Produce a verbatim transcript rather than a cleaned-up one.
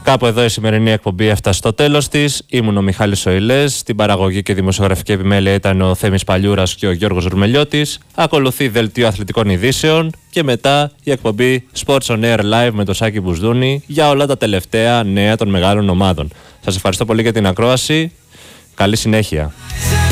Κάπου εδώ η σημερινή εκπομπή έφτασε στο τέλος της. Ήμουν ο Μιχάλης Σοηλές. Στην παραγωγή και δημοσιογραφική επιμέλεια ήταν ο Θέμης Παλιούρας και ο Γιώργος Ρουμελιώτης. Ακολουθεί δελτίο αθλητικών ειδήσεων και μετά η εκπομπή Sports on Air Live με τον Σάκη Μπουσδούνη για όλα τα τελευταία νέα των μεγάλων ομάδων. Σας ευχαριστώ πολύ για την ακρόαση. Καλή συνέχεια.